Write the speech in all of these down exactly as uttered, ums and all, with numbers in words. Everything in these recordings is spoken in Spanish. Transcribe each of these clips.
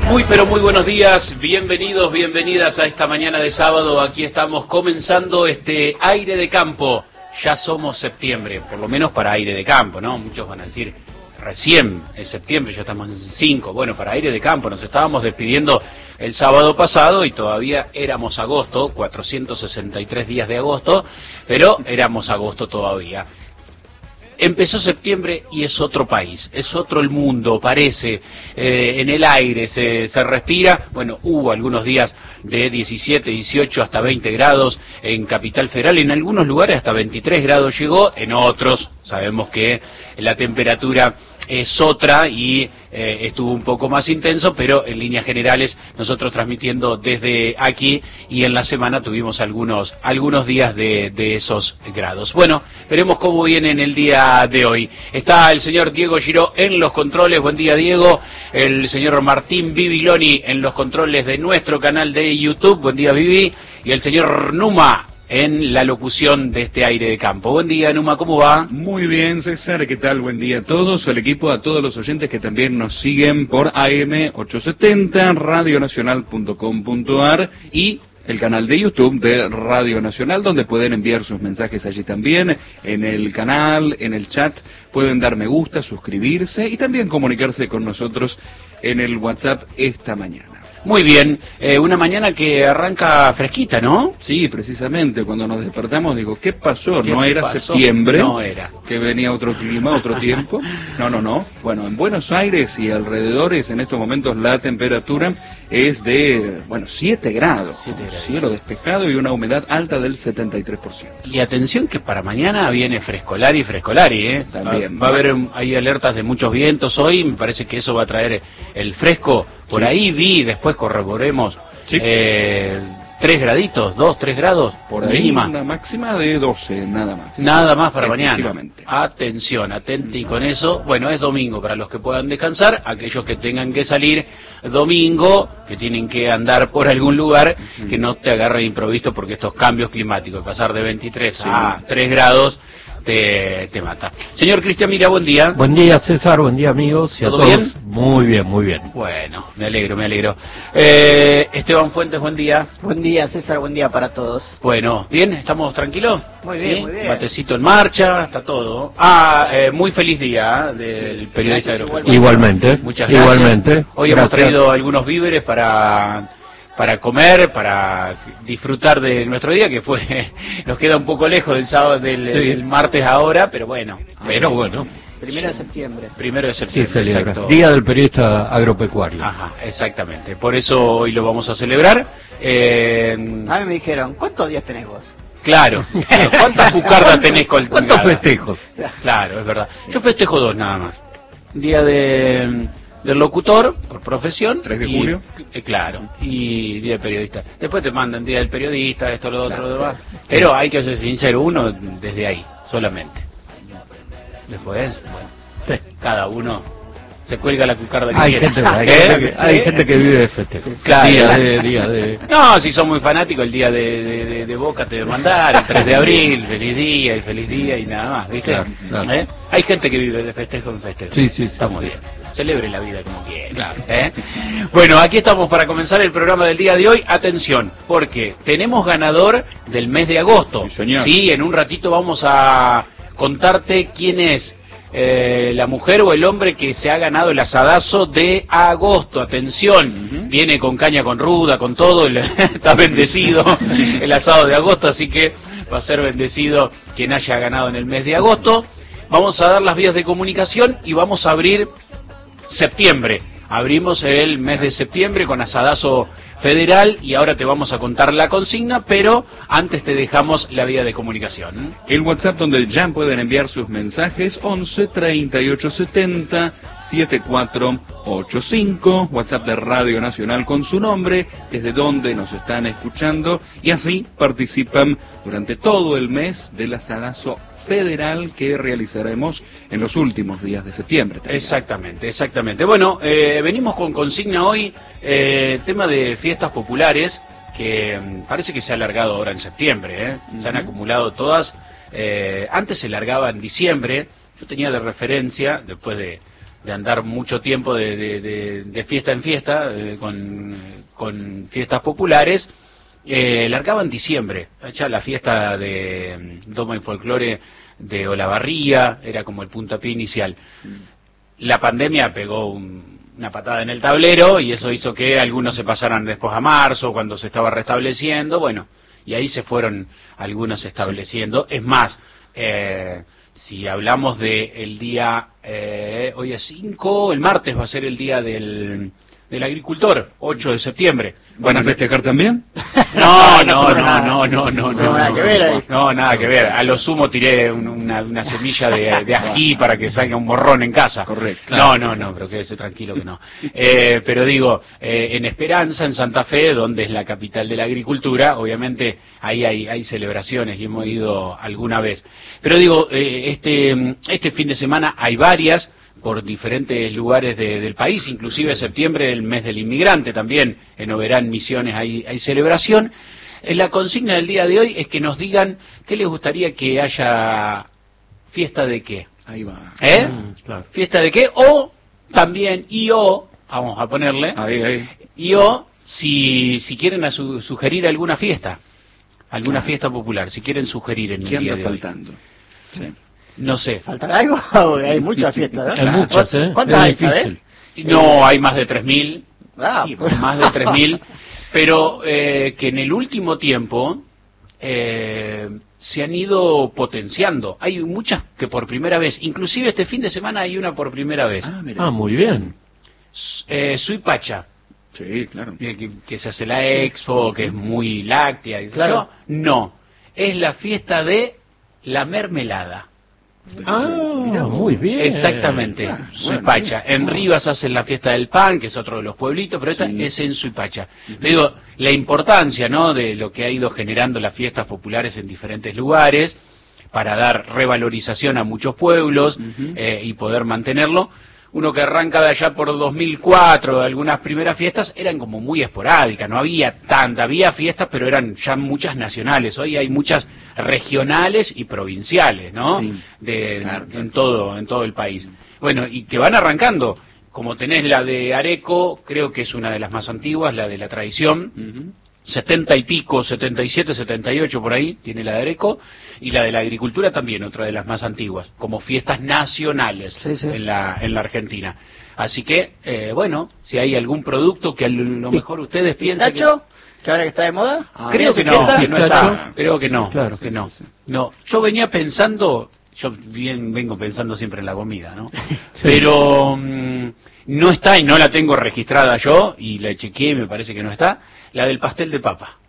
Muy pero muy buenos días, bienvenidos, bienvenidas a esta mañana de sábado. Aquí estamos comenzando este aire de campo. Ya somos septiembre, por lo menos para aire de campo, ¿no? Muchos van a decir, recién es septiembre, ya estamos en cinco. Bueno, para aire de campo nos estábamos despidiendo el sábado pasado y todavía éramos agosto, cuatrocientos sesenta y tres días de agosto, pero éramos agosto todavía. Empezó septiembre y es otro país, es otro el mundo, parece, eh, en el aire se, se respira. Bueno, hubo algunos días de diecisiete, dieciocho hasta veinte grados en Capital Federal, en algunos lugares hasta veintitrés grados llegó, en otros sabemos que la temperatura es otra y eh, estuvo un poco más intenso, pero en líneas generales nosotros transmitiendo desde aquí y en la semana tuvimos algunos algunos días de, de esos grados. Bueno, veremos cómo viene en el día de hoy. Está el señor Diego Giró en los controles. Buen día, Diego. El señor Martín Bibiloni en los controles de nuestro canal de YouTube. Buen día, Bibi. Y el señor Numa en la locución de este aire de campo. Buen día, Numa, ¿cómo va? Muy bien, César, ¿qué tal? Buen día a todos, al equipo, a todos los oyentes que también nos siguen por A M ochocientos setenta, radio nacional punto com punto a r y el canal de YouTube de Radio Nacional, donde pueden enviar sus mensajes allí también, en el canal, en el chat, pueden dar me gusta, suscribirse y también comunicarse con nosotros en el WhatsApp esta mañana. Muy bien, eh, una mañana que arranca fresquita, ¿no? Sí, precisamente, cuando nos despertamos digo, ¿qué pasó? ¿Qué no era pasó? septiembre, No era. Que venía otro clima, otro tiempo. No, no, no. Bueno, en Buenos Aires y alrededores, en estos momentos la temperatura es de, bueno, siete grados. siete grados. Cielo despejado y una humedad alta del setenta y tres por ciento. Y atención que para mañana viene frescolari, frescolari, ¿eh? También. Va, va a haber, um, hay alertas de muchos vientos hoy, me parece que eso va a traer el fresco. Por Sí. ahí vi, después corroboremos, Sí. eh, tres graditos, dos, tres grados, Por ahí mínima. una máxima de doce, nada más. Nada más para mañana. Efectivamente. Atención, atenti con eso. Bueno, es domingo para los que puedan descansar, aquellos que tengan que salir domingo, que tienen que andar por algún lugar, uh-huh. que no te agarre de improviso porque estos cambios climáticos, pasar de veintitrés sí. a tres grados, te, te mata. Señor Cristian Mira, buen día. Buen día, César, buen día, amigos, y a ¿Todo todos. bien? Muy bien, muy bien. Bueno, me alegro, me alegro. Eh, Esteban Fuentes, buen día. Buen día, César, buen día para todos. Bueno, ¿bien? ¿Estamos tranquilos? Muy bien, ¿Sí? muy bien. Batecito en marcha, está todo. Ah, eh, muy feliz día ¿eh? del periodista Gracias, de Igualmente, Muchas gracias. igualmente. Hoy Gracias. hemos traído algunos víveres para... para comer, para disfrutar de nuestro día, que fue, nos queda un poco lejos del sábado, del, Sí. del martes ahora, pero bueno. Pero bueno. Primero de septiembre. Primero de Sí, septiembre, celebra. exacto. Día del periodista agropecuario. Ajá, exactamente. Por eso hoy lo vamos a celebrar. Eh, A mí me dijeron, ¿cuántos días tenés vos? claro. ¿Cuántas cucardas tenés colgadas? ¿Cuántos festejos? Claro, es verdad. Yo festejo dos nada más. Día de... del locutor, por profesión. tres de y, julio. eh, claro, y día del periodista. Después te mandan día del periodista, esto, lo otro, Claro, lo demás. claro. Pero hay que ser sincero, uno desde ahí, solamente. Después, bueno, Sí. cada uno se cuelga la cucarda que Hay quiere. gente, hay, ¿Eh? gente que, hay gente que vive de festejo. Claro. Día de, día de... No, si son muy fanáticos, el día de, de, de, de Boca te debe mandar, el tres de abril, feliz día, el feliz día y nada más, ¿viste? Claro, claro. ¿Eh? Hay gente que vive de festejo en festejo. Sí, sí, sí, Está muy sí. bien. Celebre la vida como quiera. Claro. ¿Eh? Bueno, aquí estamos para comenzar el programa del día de hoy. Atención, porque tenemos ganador del mes de agosto. Sí, señor. Sí, en un ratito vamos a contarte quién es eh, la mujer o el hombre que se ha ganado el asadazo de agosto. Atención, uh-huh. Viene con caña, con ruda, con todo, el, está bendecido el asado de agosto, así que va a ser bendecido quien haya ganado en el mes de agosto. Vamos a dar las vías de comunicación y vamos a abrir septiembre. Abrimos el mes de septiembre con asadazo federal y ahora te vamos a contar la consigna, pero antes te dejamos la vía de comunicación. El WhatsApp donde ya pueden enviar sus mensajes, once, treinta y ocho, setenta, setenta y cuatro ochenta y cinco, WhatsApp de Radio Nacional con su nombre, desde donde nos están escuchando, y así participan durante todo el mes del asadazo federal que realizaremos en los últimos días de septiembre. También. Exactamente, exactamente. Bueno, eh, venimos con consigna hoy, eh, tema de fiestas populares, que mm, parece que se ha alargado ahora en septiembre, ¿eh? Uh-huh. Se han acumulado todas. Eh, antes se largaba en diciembre, yo tenía de referencia, después de, de andar mucho tiempo de, de, de, de fiesta en fiesta, eh, con, con fiestas populares, eh, largaba en diciembre, ya la fiesta de Doma y Folclore de Olavarría, era como el puntapié inicial. La pandemia pegó un, una patada en el tablero y eso hizo que algunos se pasaran después a marzo, cuando se estaba restableciendo, bueno, y ahí se fueron algunos estableciendo. Es más, eh, si hablamos de el día, eh, hoy es cinco, el martes va a ser el día del, del agricultor, ocho de septiembre. ¿Van a festejar también? No, No, no, no, nada. no, no, no, no, nada que ver ahí. no, nada que ver. A lo sumo tiré un- una, una semilla de, de ají para que salga un morrón en casa. Correcto. No, no, no, pero quédese tranquilo que no. Eh, pero digo, eh, en Esperanza, en Santa Fe, donde es la capital de la agricultura, obviamente ahí hay, hay celebraciones y hemos ido alguna vez. Pero digo, eh, este, este fin de semana hay varias por diferentes lugares de- del país, inclusive septiembre, el mes del inmigrante también, en Oberán, Misiones, hay, hay celebración. Eh, La consigna del día de hoy es que nos digan qué les gustaría que haya fiesta de qué. Ahí va. ¿Eh? Mm, claro. ¿Fiesta de qué? O también, y o, vamos a ponerle, Ahí, ahí. y o si, si quieren a su- sugerir alguna fiesta, alguna Claro. fiesta popular, si quieren sugerir en el ¿Qué día anda de hoy. faltando? Sí. No sé. ¿Faltará algo? Porque hay muchas fiestas, Hay ¿no? muchas, ¿eh? ¿Cuántas hay, Es difícil. sabes? No, hay más de tres mil. Ah, pues, Más de tres mil, pero eh, que en el último tiempo eh, se han ido potenciando. Hay muchas que por primera vez, inclusive este fin de semana hay una por primera vez. Ah, mira. Ah, muy bien. S- Eh, Suipacha, Sí, claro. eh, que, que se hace la expo, que es muy láctea, qué sé Claro. yo. No, es la fiesta de la mermelada. Ah, muy bien. Exactamente, Ah, Suipacha. En Rivas hacen la fiesta del pan, que es otro de los pueblitos, pero esta Sí. es en Suipacha. Le digo, la importancia, ¿no?, de lo que ha ido generando las fiestas populares en diferentes lugares para dar revalorización a muchos pueblos eh, y poder mantenerlo. Uno que arranca de allá por dos mil cuatro, algunas primeras fiestas eran como muy esporádicas, no había tanta, había fiestas, pero eran ya muchas nacionales. Hoy hay muchas regionales y provinciales, ¿no? Sí. De, Claro, claro. en todo, en todo el país. Bueno, y que van arrancando, como tenés la de Areco, creo que es una de las más antiguas, la de la tradición, Ujú. setenta y pico, setenta y siete, setenta y ocho por ahí, tiene la de Areco, y la de la agricultura también, otra de las más antiguas, como fiestas nacionales Sí, sí. En, la, en la Argentina. Así que, eh, bueno, si hay algún producto que a lo mejor ustedes piensan que... ¿Pistacho? ¿Que ahora que está de moda? Ah, Creo que no, ¿Fiesta? que no Pistacho. está, creo que no, Claro. que no. Sí, sí, sí. No, yo venía pensando, yo bien vengo pensando siempre en la comida, ¿no? Sí. Pero mm, no está y no la tengo registrada yo y la chequeé y me parece que no está, la del pastel de papa.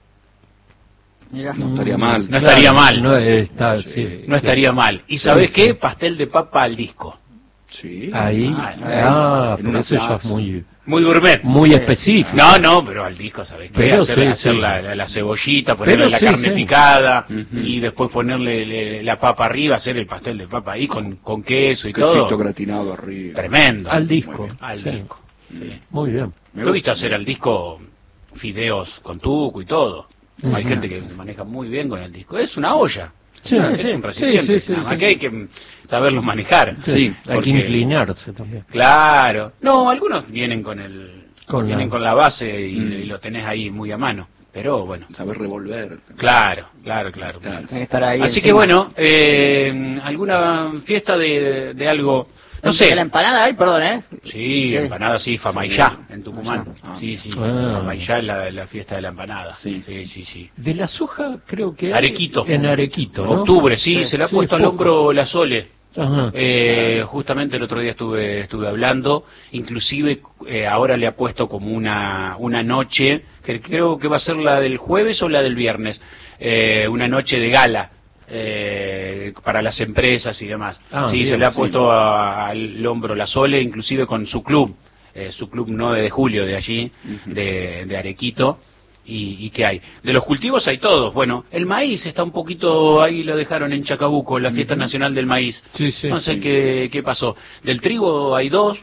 Mira. No estaría mal. No estaría mal. No está, sí, No sí. estaría mal. ¿Y sabes Sí, qué? sí. Pastel de papa al disco. Sí. Ahí. Ah, Ah, en pero una eso ya es plaza. muy, Muy gourmet. muy específico. No, no, pero al disco, ¿sabes qué? Pero hacer sí, hacer sí. La, la- la cebollita, ponerle Pero la sí, carne sí. picada y después ponerle le- la papa arriba, hacer el pastel de papa ahí con, con queso y Quesito todo. gratinado arriba. Tremendo. Al disco. bien. Al Sí. disco. Sí. Muy bien. Me Yo he visto gusta. hacer al disco fideos con tuco y todo. Hay Ujú. gente que maneja muy bien con el disco. Es una olla. Sí, es sí, un recipiente. sí, sí, Nada más sí, que hay que saberlo manejar. Sí, hay porque- que inclinarse también. Claro. No, algunos vienen con el Con vienen la- con la base y, Mm. y lo tenés ahí muy a mano. Pero bueno. Saber revolver. Claro, claro, claro. Claro. Tiene que estar ahí Así que encima. bueno, eh, alguna fiesta de, de algo, no sé. ¿De la empanada hay? Perdón, ¿eh? Sí, Sí. empanada, sí, Famayá, en Tucumán. Ah. Sí, sí, Ah. Famayá es la, la fiesta de la empanada. Sí. sí, sí. sí. De la soja creo que... hay Arequito. En Arequito, ¿no? Octubre, sí, Sí, se le ha sí, puesto al poco. hombro la Sole. Ajá. Eh, justamente el otro día estuve estuve hablando, inclusive eh, ahora le ha puesto como una una noche, que creo que va a ser la del jueves o la del viernes, eh, una noche de gala eh, para las empresas y demás. Ah, sí, bien, se le ha sí. puesto a- al hombro la Sole, inclusive con su club, eh, su club nueve de julio de allí, de, de Arequito. Y, y qué hay. De los cultivos hay todos. Bueno, el maíz está un poquito, ahí lo dejaron en Chacabuco, la fiesta nacional del maíz. Sí, sí. No sé sí. qué, qué pasó. Del trigo hay dos.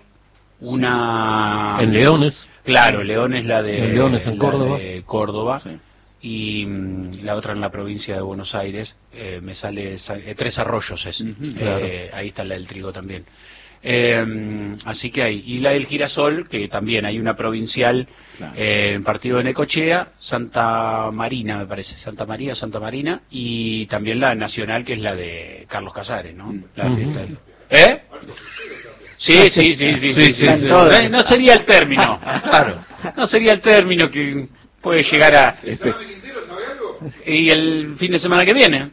Una... En Leones. Claro, León es la de... En Leones, en la Córdoba. de Córdoba. Sí. Y mm, la otra en la provincia de Buenos Aires. Eh, me sale... Sa- eh, Tres Arroyos es. Ujú, Eh, claro. ahí está la del trigo también. Eh, así que hay. Y la del Girasol, que también hay una provincial, Claro. eh, en partido de Necochea, Santa Marina, me parece, Santa María, Santa Marina, y también la nacional, que es la de Carlos Casares, ¿no? La Ujú. fiesta del... ¿Eh? Sí, sí, sí, sí, sí, sí, sí, sí. sí. No, no sería el término, claro, no sería el término que puede llegar a... Este, Y el fin de semana que viene,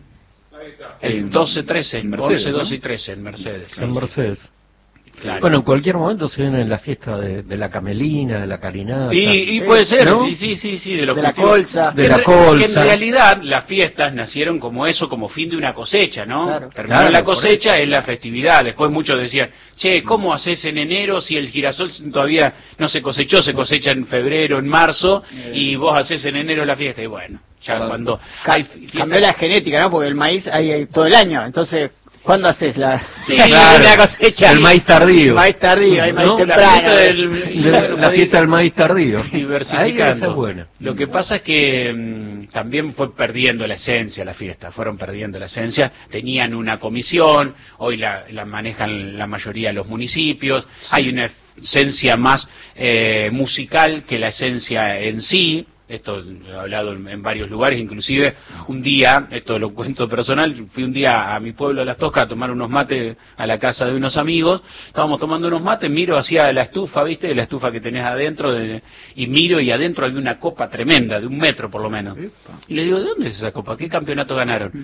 el En- doce, trece, en Mercedes, once, ¿no? doce y trece en Mercedes. sí, En sí. Mercedes. Claro. Bueno, en cualquier momento se viene la fiesta de, de la camelina, de la carinata. Y, y puede ser, ¿No? sí, sí, sí, sí, de los De la cultivos. colza. De Que la en re- colza. Que en realidad las fiestas nacieron como eso, como fin de una cosecha, ¿no? Claro. Terminó Claro, la por cosecha, es la festividad. Después muchos decían, che, ¿cómo haces en enero si el girasol todavía no se cosechó? Se cosecha en febrero, en marzo, y vos haces en enero la fiesta. Y bueno, ya Claro. cuando Ca- hay fiestas- Cambió la genética, ¿no? Porque el maíz hay, hay todo el año. Entonces, ¿cuándo haces la, Sí, claro. la cosecha? El maíz tardío. El maíz tardío, hay maíz ¿No? La temprano. fiesta del- y De la, bueno, la podés- fiesta del maíz tardío. Ahí diversificando. esa es buena. Lo que pasa es que mm, también fue perdiendo la esencia la fiesta, fueron perdiendo la esencia, tenían una comisión, hoy la, la manejan la mayoría de los municipios, hay una esencia más eh, musical que la esencia en sí. Esto he hablado en, en varios lugares, inclusive un día, esto lo cuento personal, fui un día a mi pueblo, a Las Toscas, a tomar unos mates a la casa de unos amigos, estábamos tomando unos mates, miro hacia la estufa, ¿viste? La estufa que tenés adentro, de, y miro y adentro había una copa tremenda, de un metro por lo menos. Y le digo, ¿de dónde es esa copa? ¿Qué campeonato ganaron?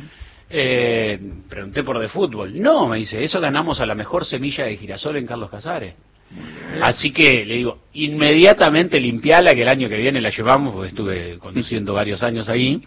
Eh, pregunté por de fútbol. No, me dice, eso ganamos a la mejor semilla de girasol en Carlos Casares. Así que le digo, inmediatamente limpiala, que el año que viene la llevamos, porque estuve conduciendo varios años ahí,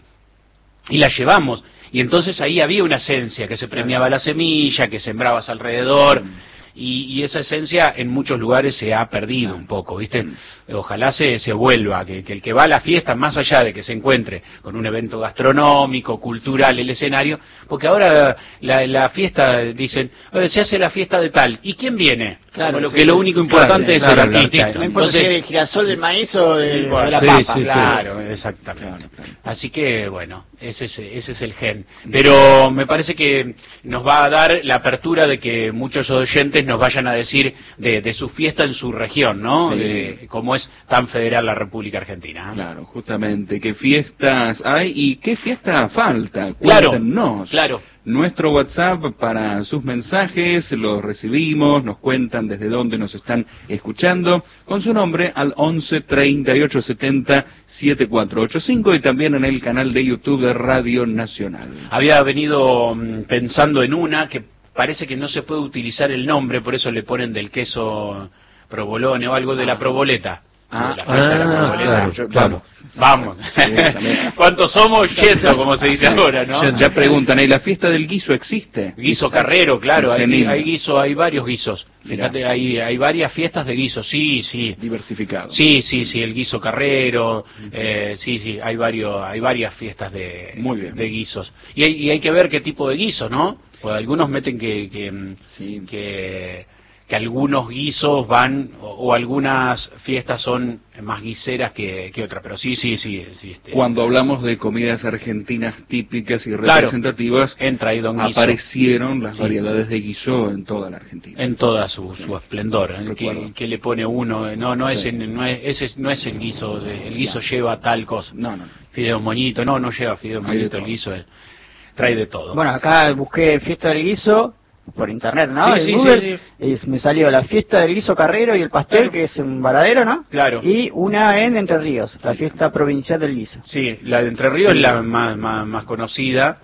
y la llevamos. Y entonces ahí había una esencia, que se premiaba la semilla, que sembrabas alrededor, y, y esa esencia en muchos lugares se ha perdido un poco, ¿viste? Ojalá se, se vuelva, que, que el que va a la fiesta, más allá de que se encuentre con un evento gastronómico, cultural, el escenario, porque ahora la, la fiesta, dicen, "Eh, se hace la fiesta de tal, ¿y quién viene?" Claro, Como lo sí, que sí. lo único importante Claro, es claro, el el artista. artista. No importa si es del girasol, del maíz o de, no importa. de la Sí, papa. sí, sí. Claro, exactamente. Así que, bueno, ese es, ese es el gen. Pero me parece que nos va a dar la apertura de que muchos oyentes nos vayan a decir de, de su fiesta en su región, ¿no? Sí. De cómo es tan federal la República Argentina. ¿eh? Claro, justamente, qué fiestas hay y qué fiesta falta. Claro, Cuéntenos. claro. Nuestro WhatsApp para sus mensajes, los recibimos, nos cuentan desde dónde nos están escuchando, con su nombre al once treinta y ocho setenta setenta y cuatro ochenta y cinco y también en el canal de YouTube de Radio Nacional. Había venido mm, pensando en una que parece que no se puede utilizar el nombre, por eso le ponen del queso provolone o algo de la proboleta. Ah, De la fiesta de la ah, proboleta. claro, Yo- claro. Vamos. también. ¿Cuántos somos? Yendo, como se dice ahora, ¿no? Yendo. Ya preguntan, ¿y la fiesta del guiso existe? Guiso carrero, claro, hay, Senil. hay guiso, hay varios guisos. Mirá. Fíjate, hay, hay varias fiestas de guiso, sí, sí. Diversificado. Sí, sí, sí, el guiso carrero, eh, sí, sí, hay varios, hay varias fiestas de, Muy bien. de guisos. Y hay, y hay que ver qué tipo de guiso, ¿no? Pues algunos meten que, que, Sí. que, que algunos guisos van, o, o algunas fiestas son más guiseras que, que otras, pero sí, sí, sí, sí, este, Cuando hablamos de comidas argentinas típicas y Claro. representativas, entra ahí don guiso. aparecieron las Sí. variedades de guiso en toda la Argentina. En toda su, su esplendor, ¿eh? Recuerdo. que, que le pone uno, no, no es, Sí. en- no es, ese no es el guiso, de- el guiso lleva tal cosa, No, no, no. fideo moñito, no, no lleva fideo Hay de moñito, todo. el guiso es- trae de todo. Bueno, acá busqué fiesta del guiso por internet, ¿no? Sí, En sí, Google, sí, y me salió la fiesta del guiso carrero y el pastel, Claro. que es en Varadero, ¿no? Claro. Y una en Entre Ríos, la fiesta provincial del guiso. Sí, la de Entre Ríos es la más, más, más conocida,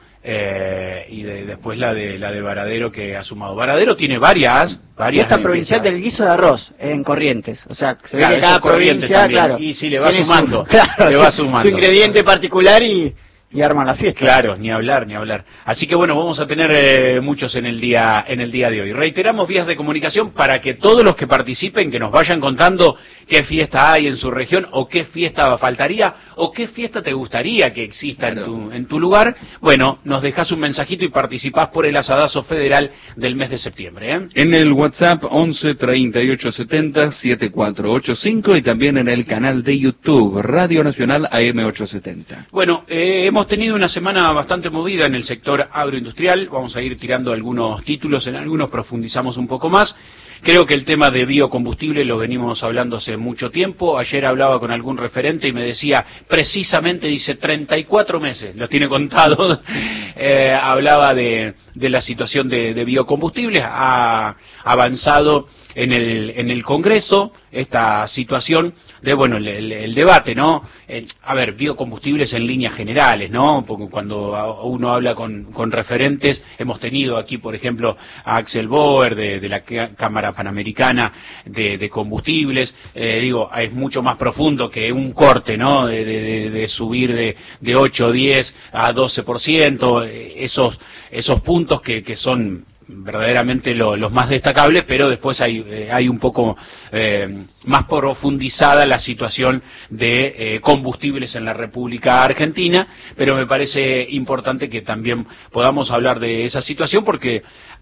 eh, y de- después la de la de Varadero que ha sumado. Varadero tiene varias, varias Fiesta de provincial fiesta. del guiso de arroz en Corrientes. O sea, se Claro, ve que eso cada es Corrientes provincia, también. claro, Y sí, le va tiene su- sumando, claro, le va su- sumando. su ingrediente particular y, y arman la fiesta. Claro, ni hablar, ni hablar. Así que bueno, vamos a tener eh, muchos en el día en el día de hoy. Reiteramos vías de comunicación para que todos los que participen, que nos vayan contando qué fiesta hay en su región, o qué fiesta faltaría, o qué fiesta te gustaría que exista Claro. en tu, en tu lugar. Bueno, nos dejás un mensajito y participás por el asadazo federal del mes de septiembre, ¿eh? En el WhatsApp once treinta y ocho setenta setenta y cuatro ochenta y cinco y también en el canal de YouTube Radio Nacional A M ochocientos setenta. Bueno, eh, hemos tenido una semana bastante movida en el sector agroindustrial. Vamos a ir tirando algunos títulos, en algunos profundizamos un poco más. Creo que el tema de biocombustible lo venimos hablando hace mucho tiempo. Ayer hablaba con algún referente y me decía, precisamente, dice, treinta y cuatro meses, los tiene contados. eh, hablaba de, de la situación de, de biocombustibles, ha avanzado en el, en el Congreso esta situación de, bueno, el, el, el debate, ¿no? Eh, a ver, biocombustibles en líneas generales, ¿no? Porque cuando uno habla con, con referentes, hemos tenido aquí, por ejemplo, a Axel Boer de, de la Cámara Panamericana de, de Combustibles, eh, digo, es mucho más profundo que un corte, ¿no? De, de, de subir de, de ocho, diez a doce por ciento, esos, esos puntos que, que son verdaderamente lo, los más destacables, pero después hay, eh, hay un poco eh, más profundizada la situación de eh, combustibles en la República Argentina, pero me parece importante que también podamos hablar de esa situación porque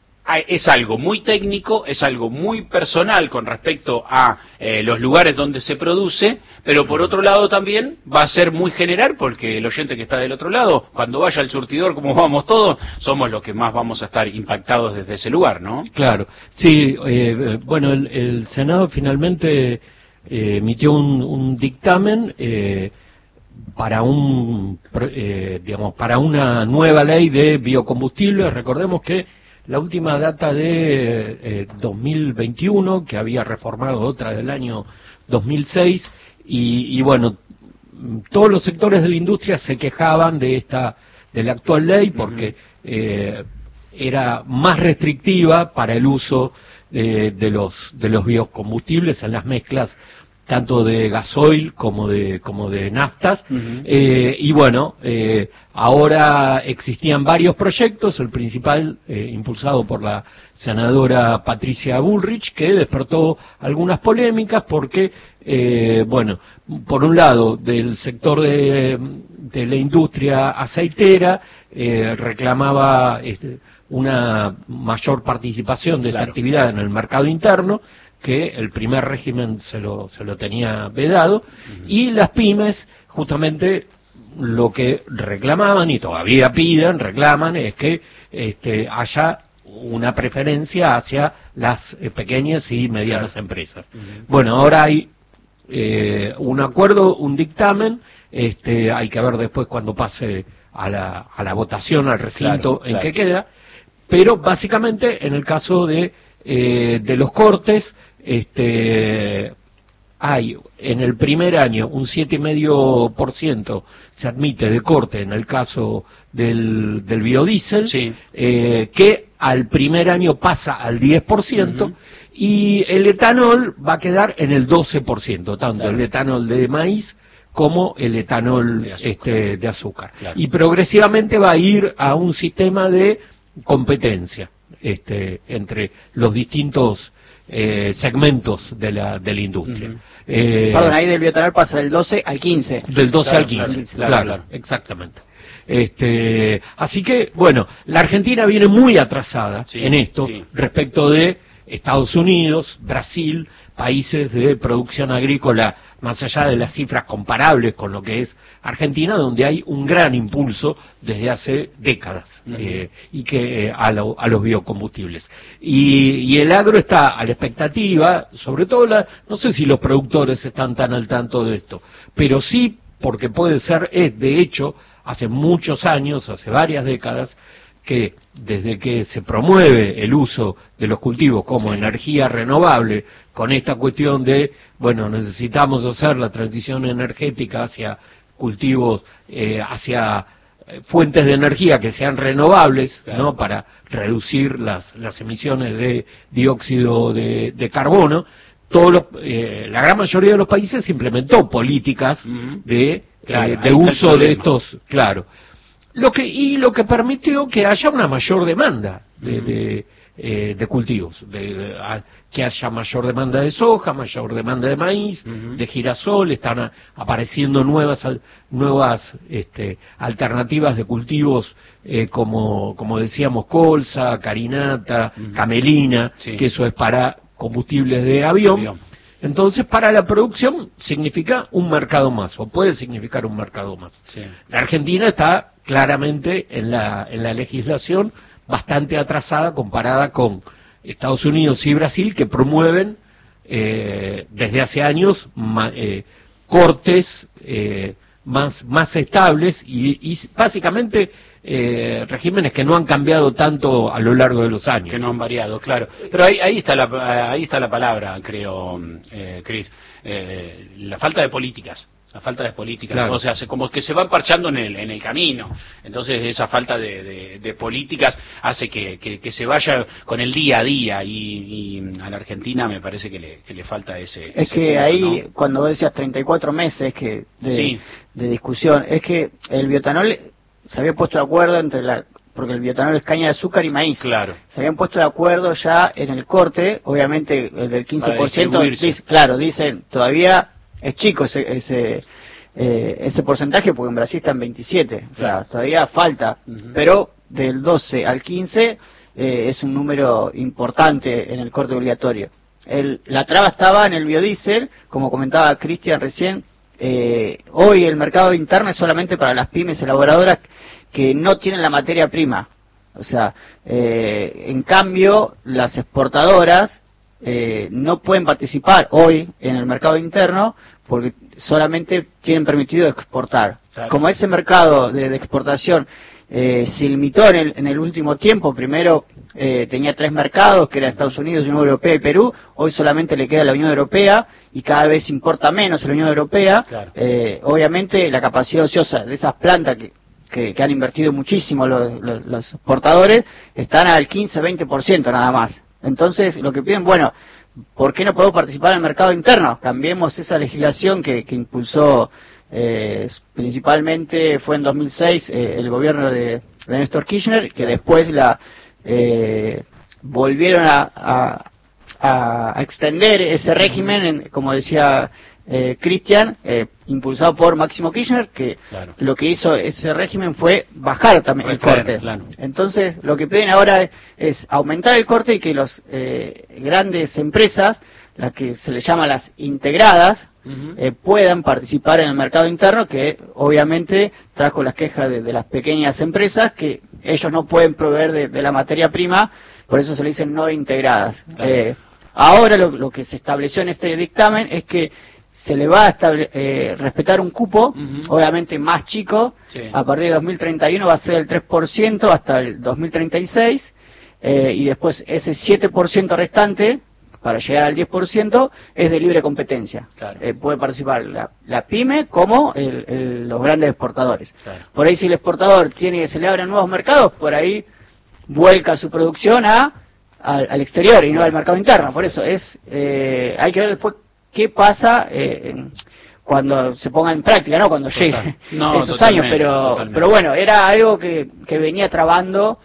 es algo muy técnico, es algo muy personal con respecto a eh, los lugares donde se produce, pero por otro lado también va a ser muy general porque el oyente que está del otro lado, cuando vaya al surtidor, como vamos todos, somos los que más vamos a estar impactados desde ese lugar, ¿no? Claro, sí, eh, bueno, el, el Senado finalmente eh, emitió un, un dictamen eh, para un, eh, digamos, para una nueva ley de biocombustibles. Recordemos que la última data de eh, dos mil veintiuno, que había reformado otra del año dos mil seis, y, y bueno, todos los sectores de la industria se quejaban de esta, de la actual ley, porque eh, era más restrictiva para el uso eh, de los de los biocombustibles en las mezclas tanto de gasoil como de como de naftas. Uh-huh. eh, y bueno, eh, ahora existían varios proyectos, el principal eh, impulsado por la senadora Patricia Bullrich, que despertó algunas polémicas porque, eh, bueno, por un lado, del sector de, de la industria aceitera eh, reclamaba este, una mayor participación de claro. esta actividad en el mercado interno, que el primer régimen se lo, se lo tenía vedado, uh-huh. y las pymes, justamente, lo que reclamaban, y todavía piden, reclaman, es que este, haya una preferencia hacia las eh, pequeñas y medianas claro. empresas. Uh-huh. Bueno, ahora hay eh, un acuerdo, un dictamen, este, hay que ver después cuando pase a la, a la votación, al recinto claro, en claro. que queda, pero básicamente en el caso de, eh, de los cortes, este hay en el primer año un siete coma cinco por ciento se admite de corte en el caso del, del biodiesel, sí. eh, que al primer año pasa al diez por ciento, uh-huh. y el etanol va a quedar en el doce por ciento, tanto claro. el etanol de maíz como el etanol de azúcar, este, de azúcar. Claro. Y progresivamente va a ir a un sistema de competencia este, entre los distintos Eh, segmentos de la de la industria. Uh-huh. eh, Perdón, ahí del bioetanol pasa del doce al quince. Del doce claro, al quince, claro, claro, claro, claro, exactamente. Este, así que, bueno, la Argentina viene muy atrasada sí, en esto sí. respecto de Estados Unidos, Brasil, países de producción agrícola, más allá de las cifras comparables con lo que es Argentina, donde hay un gran impulso desde hace décadas uh-huh. eh, y que eh, a, lo, a los biocombustibles. Y, y el agro está a la expectativa, sobre todo, la, no sé si los productores están tan al tanto de esto, pero sí, porque puede ser, es de hecho, hace muchos años, hace varias décadas, que desde que se promueve el uso de los cultivos como sí. energía renovable, con esta cuestión de, bueno, necesitamos hacer la transición energética hacia cultivos, eh, hacia eh, fuentes de energía que sean renovables, claro. ¿no? Para reducir las, las emisiones de dióxido de, de carbono, todos los, eh, la gran mayoría de los países implementó políticas uh-huh. de, claro, eh, de uso de estos, claro. Lo que, y lo que permitió que haya una mayor demanda de, uh-huh. de, eh, de cultivos, de, de, a, que haya mayor demanda de soja, mayor demanda de maíz, uh-huh. de girasol, están a, apareciendo nuevas nuevas este, alternativas de cultivos eh, como, como decíamos, colza, carinata, uh-huh. camelina, sí. que eso es para combustibles de avión. avión. Entonces, para la producción significa un mercado más, o puede significar un mercado más. Sí. La Argentina está claramente en la en la legislación bastante atrasada comparada con Estados Unidos y Brasil, que promueven eh, desde hace años ma, eh, cortes eh, más, más estables y, y básicamente eh, regímenes que no han cambiado tanto a lo largo de los años. Que no han variado, claro. Pero ahí, ahí está la ahí está la palabra, creo, eh, Cris. Eh, la falta de políticas. La falta de políticas, claro. O sea, se, como que se van parchando en el en el camino. Entonces esa falta de, de, de políticas hace que, que, que se vaya con el día a día y, y a la Argentina me parece que le, que le falta ese... Es ese que punto, ahí, ¿no? cuando vos decías treinta y cuatro meses que de, sí. de discusión, es que el biotanol se había puesto de acuerdo entre la... porque el biotanol es caña de azúcar y maíz. Claro. Se habían puesto de acuerdo ya en el corte, obviamente el del quince por ciento, dice, claro, dicen, todavía es chico ese ese, eh, ese porcentaje, porque en Brasil está en veintisiete, o sea, claro. todavía falta, uh-huh. Pero del doce al quince eh, es un número importante en el corte obligatorio. El, la traba estaba en el biodiesel, como comentaba Cristian recién, eh, hoy el mercado interno es solamente para las pymes elaboradoras que no tienen la materia prima. O sea, eh, en cambio, las exportadoras eh, no pueden participar hoy en el mercado interno porque solamente tienen permitido exportar. Claro. Como ese mercado de, de exportación eh, se limitó en el, en el último tiempo, primero eh, tenía tres mercados, que era Estados Unidos, Unión Europea y Perú, hoy solamente le queda la Unión Europea y cada vez importa menos en la Unión Europea. Claro. Eh, obviamente la capacidad ociosa de esas plantas que Que, que han invertido muchísimo los, los, los exportadores, están al quince a veinte por ciento nada más. Entonces, lo que piden, bueno, ¿por qué no podemos participar en el mercado interno? Cambiemos esa legislación que, que impulsó, eh, principalmente fue en dos mil seis, eh, el gobierno de, de Néstor Kirchner, que después la eh, volvieron a, a, a extender ese régimen, en, como decía Eh, Cristian, eh, impulsado por Máximo Kirchner, que claro. Lo que hizo ese régimen fue bajar también el corte. Claro. Entonces, lo que piden ahora es, es aumentar el corte y que las eh, grandes empresas, las que se les llama las integradas, uh-huh. eh, puedan participar en el mercado interno, que obviamente trajo las quejas de, de las pequeñas empresas, que ellos no pueden proveer de, de la materia prima, por eso se le dicen no integradas. Claro. Eh, ahora lo, lo que se estableció en este dictamen es que se le va a estable, eh, respetar un cupo, uh-huh. Obviamente más chico, sí. A partir de dos mil treinta y uno va a ser el tres por ciento hasta el dos mil treinta y seis, eh, y después ese siete por ciento restante, para llegar al diez por ciento, es de libre competencia. Claro. Eh, puede participar la, la pyme como el, el, los grandes exportadores. Claro. Por ahí si el exportador tiene que se le abren nuevos mercados, por ahí vuelca su producción a, al, al exterior y no al mercado interno. Por eso es eh, hay que ver después qué pasa eh, cuando se ponga en práctica, ¿no? Cuando llegue no, esos años, pero pero bueno, era algo que, que venía trabando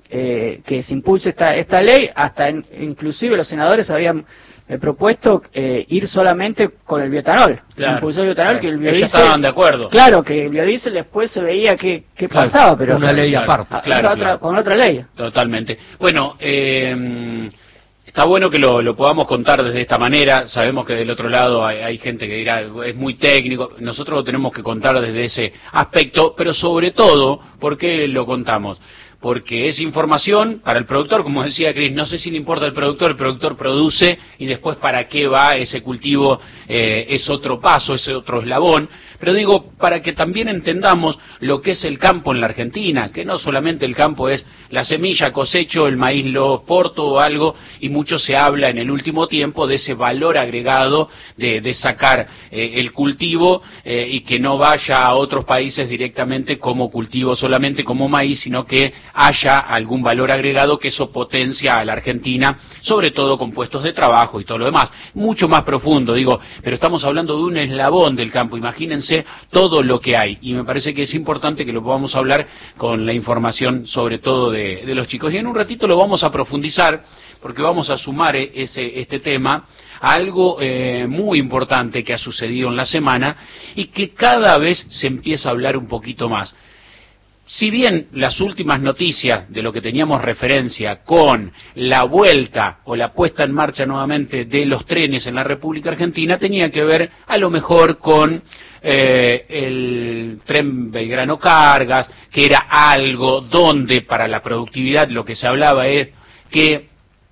eh, que se impulse esta esta ley, hasta en, inclusive los senadores habían eh, propuesto eh, ir solamente con el biotanol, claro, impulsó el biotanol, claro, que el biodiesel, ellos estaban de acuerdo. Claro, que el biodiesel después se veía qué qué claro, pasaba, pero una ley aparte, a, claro, otra, claro. Con otra ley. Totalmente. Bueno, eh, está bueno que lo, lo podamos contar desde esta manera. Sabemos que del otro lado hay, hay gente que dirá, es muy técnico. Nosotros lo tenemos que contar desde ese aspecto, pero sobre todo, ¿por qué lo contamos? Porque es información para el productor, como decía Cris, no sé si le importa al productor, el productor produce y después para qué va ese cultivo, eh, es otro paso, es otro eslabón. Pero digo, para que también entendamos lo que es el campo en la Argentina, que no solamente el campo es la semilla, cosecho, el maíz lo exporto o algo, y mucho se habla en el último tiempo de ese valor agregado de, de sacar eh, el cultivo eh, y que no vaya a otros países directamente como cultivo solamente como maíz, sino que haya algún valor agregado, que eso potencia a la Argentina, sobre todo con puestos de trabajo y todo lo demás. Mucho más profundo, digo, pero estamos hablando de un eslabón del campo, imagínense todo lo que hay, y me parece que es importante que lo podamos hablar con la información sobre todo de, de los chicos, y en un ratito lo vamos a profundizar, porque vamos a sumar ese, este tema a algo eh, muy importante que ha sucedido en la semana y que cada vez se empieza a hablar un poquito más. Si bien las últimas noticias de lo que teníamos referencia con la vuelta o la puesta en marcha nuevamente de los trenes en la República Argentina tenía que ver a lo mejor con eh, el tren Belgrano Cargas, que era algo donde para la productividad lo que se hablaba es que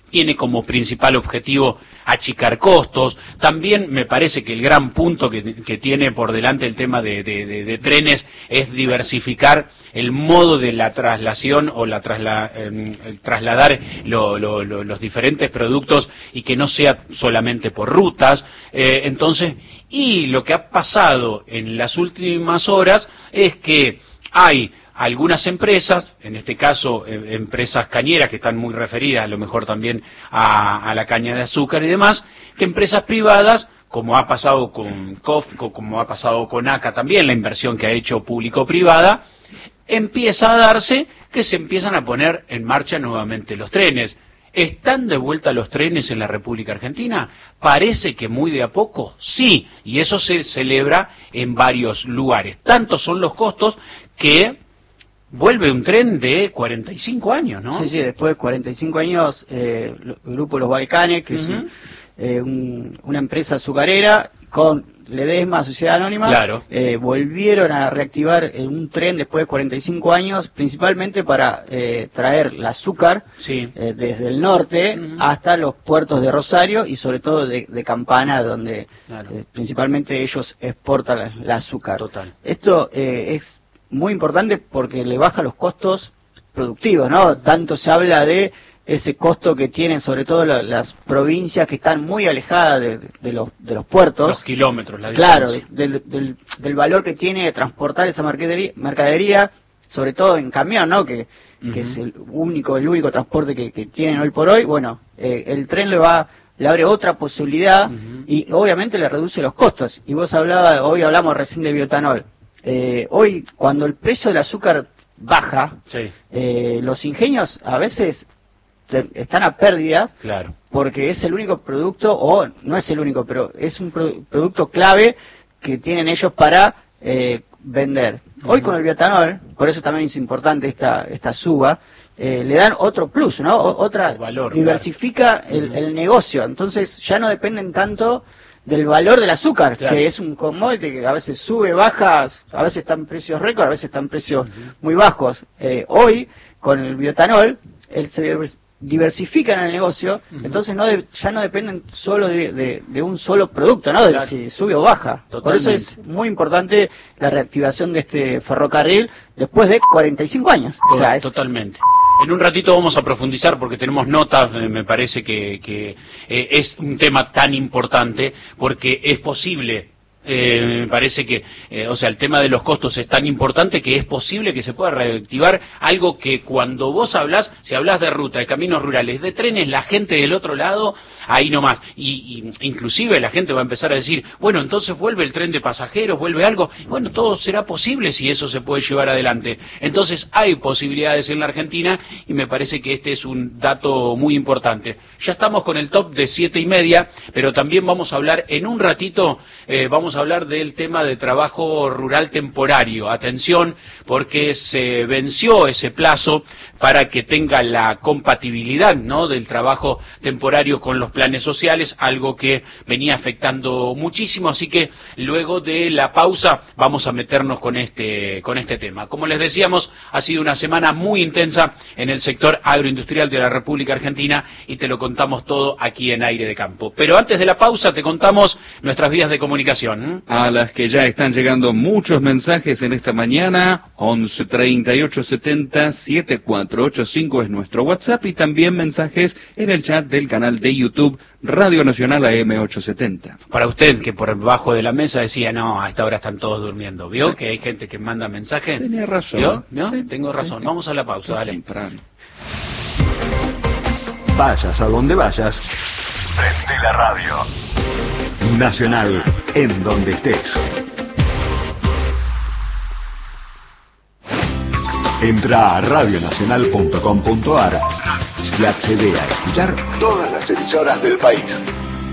tiene como principal objetivo achicar costos. También me parece que el gran punto que, que tiene por delante el tema de, de, de, de trenes es diversificar el modo de la traslación o la trasla, eh, el trasladar lo, lo, lo, los diferentes productos y que no sea solamente por rutas. Eh, entonces, y lo que ha pasado en las últimas horas es que hay algunas empresas, en este caso eh, empresas cañeras que están muy referidas a lo mejor también a, a la caña de azúcar y demás, que empresas privadas, como ha pasado con COFCO, como ha pasado con ACA también, la inversión que ha hecho público-privada, empieza a darse que se empiezan a poner en marcha nuevamente los trenes. ¿Están de vuelta los trenes en la República Argentina? Parece que muy de a poco, sí, y eso se celebra en varios lugares. Tantos son los costos que vuelve un tren de cuarenta y cinco años, ¿no? Sí, sí, después de cuarenta y cinco años, eh, el grupo Los Balcanes, que uh-huh. es un, eh, un, una empresa azucarera, con Ledesma, Sociedad Anónima, claro. eh, volvieron a reactivar eh, un tren después de cuarenta y cinco años, principalmente para eh, traer el azúcar sí. eh, desde el norte uh-huh. hasta los puertos de Rosario y sobre todo de, de Campana, donde claro. eh, principalmente ellos exportan el azúcar. Total. Esto eh, es muy importante porque le baja los costos productivos, ¿no? Tanto se habla de ese costo que tienen sobre todo la, las provincias que están muy alejadas de, de, los, de los puertos. Los kilómetros, la Claro, distancia. del, del, del valor que tiene transportar esa mercadería, mercadería sobre todo en camión, ¿no? Que, uh-huh. que es el único el único transporte que, que tienen hoy por hoy. Bueno, eh, el tren le va le abre otra posibilidad uh-huh. y obviamente le reduce los costos. Y vos hablabas, hoy hablamos recién de bioetanol. Eh, hoy, cuando el precio del azúcar baja, sí. eh, los ingenios a veces te, están a pérdida, claro. porque es el único producto, o no es el único, pero es un pro, producto clave que tienen ellos para eh, vender. Uh-huh. Hoy con el bioetanol, por eso también es importante esta, esta suba, eh, le dan otro plus, ¿no? O, otra valor, diversifica claro. el, uh-huh. el negocio, entonces ya no dependen tanto del valor del azúcar, claro. que es un commodity que a veces sube, baja, a veces está en precios récord, a veces está en precios uh-huh. muy bajos. Eh, hoy, con el bioetanol, él se diversifica en el negocio, uh-huh. entonces no de, ya no dependen solo de, de, de un solo producto, ¿no? De claro. si sube o baja. Totalmente. Por eso es muy importante la reactivación de este ferrocarril después de cuarenta y cinco años. O sea, es... Totalmente. En un ratito vamos a profundizar porque tenemos notas, eh, me parece que, que eh, es un tema tan importante porque es posible, eh, me parece que, eh, o sea, el tema de los costos es tan importante que es posible que se pueda reactivar algo que cuando vos hablas, si hablas de ruta, de caminos rurales, de trenes, la gente del otro lado, ahí nomás, y, y inclusive la gente va a empezar a decir, bueno, entonces vuelve el tren de pasajeros, vuelve algo, bueno, todo será posible si eso se puede llevar adelante. Entonces hay posibilidades en la Argentina y me parece que este es un dato muy importante. Ya estamos con el top de siete y media, pero también vamos a hablar en un ratito, eh, vamos a hablar del tema de trabajo rural temporario. Atención, porque se venció ese plazo para que tenga la compatibilidad, ¿no?, del trabajo temporario con los planes sociales, algo que venía afectando muchísimo, así que luego de la pausa vamos a meternos con este con este tema. Como les decíamos, ha sido una semana muy intensa en el sector agroindustrial de la República Argentina y te lo contamos todo aquí en Aire de Campo. Pero antes de la pausa te contamos nuestras vías de comunicación. A las que ya están llegando muchos mensajes en esta mañana, once treinta y ocho setenta setenta y cuatro ochenta y cinco es nuestro WhatsApp y también mensajes en el chat del canal de YouTube Radio Nacional A M ochocientos setenta. Para usted que por debajo de la mesa decía, no, a esta hora están todos durmiendo, ¿vio? Sí. Que hay gente que manda mensajes. Tenía razón. ¿Vio? ¿Vio? Sí. Tengo razón. Sí. Vamos a la pausa, dale. Temprano. Vayas a donde vayas, prende la radio. Nacional, en donde estés. Entra a radio nacional punto com punto a r y accede a escuchar todas las emisoras del país.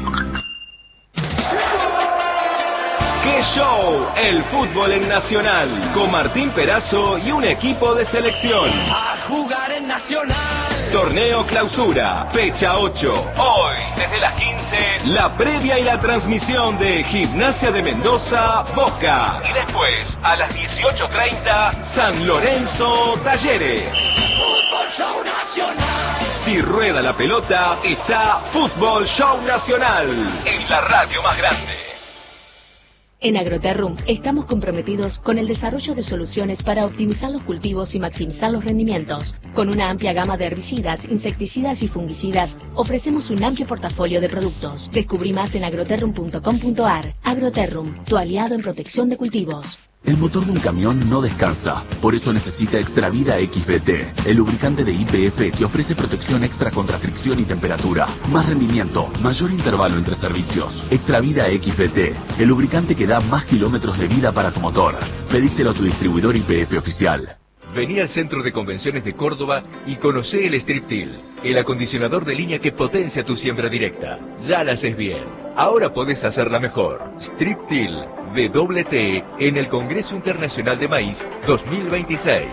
¡Qué show! El fútbol en Nacional, con Martín Perazo y un equipo de selección. A jugar en Nacional. Torneo Clausura, fecha ocho. Hoy, desde las quince, la previa y la transmisión de Gimnasia de Mendoza, Boca. Y después, a las dieciocho treinta, San Lorenzo, Talleres. Fútbol Fútbol Show Nacional. Si rueda la pelota, está Fútbol Show Nacional en la radio más grande. En Agroterrum estamos comprometidos con el desarrollo de soluciones para optimizar los cultivos y maximizar los rendimientos. Con una amplia gama de herbicidas, insecticidas y fungicidas, ofrecemos un amplio portafolio de productos. Descubrí más en agroterrum punto com punto ar. Agroterrum, tu aliado en protección de cultivos. El motor de un camión no descansa, por eso necesita Extravida X B T, el lubricante de Y P F que ofrece protección extra contra fricción y temperatura, más rendimiento, mayor intervalo entre servicios. Extravida X B T, el lubricante que da más kilómetros de vida para tu motor. Pedíselo a tu distribuidor Y P F oficial. Vení al Centro de Convenciones de Córdoba y conocé el Strip-Till, el acondicionador de línea que potencia tu siembra directa. Ya la haces bien, ahora podés hacerla mejor. Strip-Till de doble T en el Congreso Internacional de Maíz dos mil veintiséis.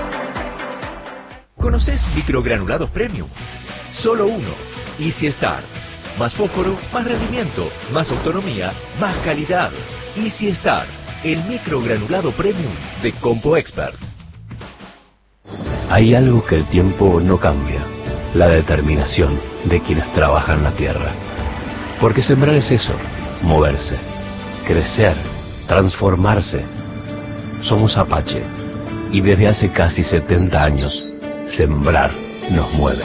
¿Conocés microgranulados premium? Solo uno. Easy Start. Más fósforo, más rendimiento, más autonomía, más calidad. Easy Start, el microgranulado premium de Compo Expert. Hay algo que el tiempo no cambia, la determinación de quienes trabajan la tierra. Porque sembrar es eso, moverse, crecer, transformarse. Somos Apache y desde hace casi setenta años, sembrar nos mueve.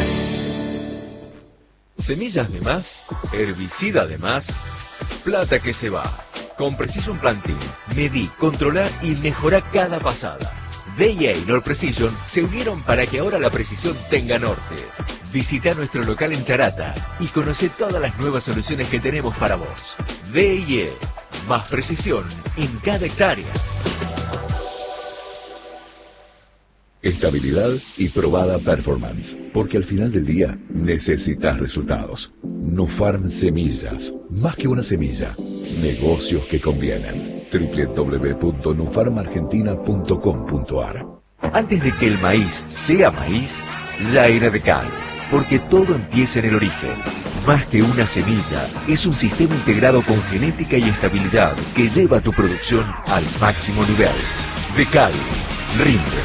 Semillas de más, herbicida de más, plata que se va. Con Precision Planting, medí, controlá y mejorá cada pasada. D y A y Nord Precision se unieron para que ahora la precisión tenga norte. Visita nuestro local en Charata y conoce todas las nuevas soluciones que tenemos para vos. D y A, más precisión en cada hectárea. Estabilidad y probada performance, porque al final del día necesitas resultados. Nufarm Semillas, más que una semilla, negocios que convienen. doble u doble u doble u punto nufarm argentina punto com punto ar. Antes de que el maíz sea maíz, ya era Decal, porque todo empieza en el origen. Más que una semilla, es un sistema integrado con genética y estabilidad que lleva tu producción al máximo nivel. Decal, rinde.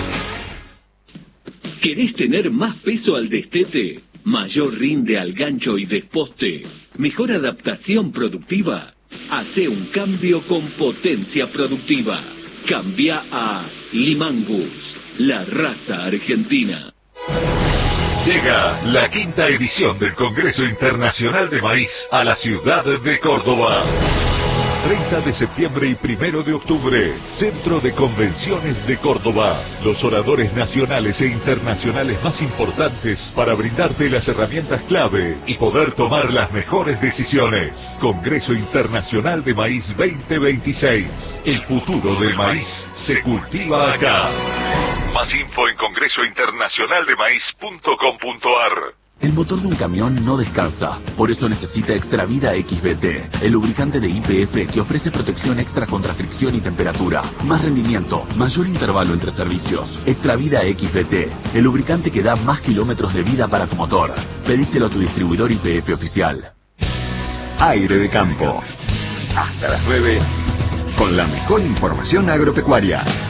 ¿Querés tener más peso al destete? ¿Mayor rinde al gancho y desposte? ¿Mejor adaptación productiva? Hace un cambio con potencia productiva. Cambia a Limangus, la raza argentina. Llega la quinta edición del Congreso Internacional de Maíz a la ciudad de Córdoba. treinta de septiembre y primero de octubre, Centro de Convenciones de Córdoba. Los oradores nacionales e internacionales más importantes para brindarte las herramientas clave y poder tomar las mejores decisiones. Congreso Internacional de Maíz veinte veintiséis. El futuro del maíz se cultiva acá. Más info en congreso internacional de maíz punto com punto ar. El motor de un camión no descansa, por eso necesita Extravida X B T, el lubricante de Y P F que ofrece protección extra contra fricción y temperatura, más rendimiento, mayor intervalo entre servicios. Extravida X B T, el lubricante que da más kilómetros de vida para tu motor. Pedíselo a tu distribuidor Y P F oficial. Aire de campo. Hasta las nueve, con la mejor información agropecuaria.